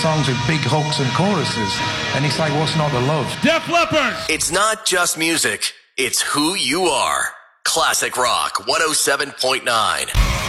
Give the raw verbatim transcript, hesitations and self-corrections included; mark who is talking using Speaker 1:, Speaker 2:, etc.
Speaker 1: songs with big hooks and choruses. And it's like, what's not to love?
Speaker 2: Def Leppard!
Speaker 3: It's not just music, it's who you are. Classic Rock one oh seven point nine.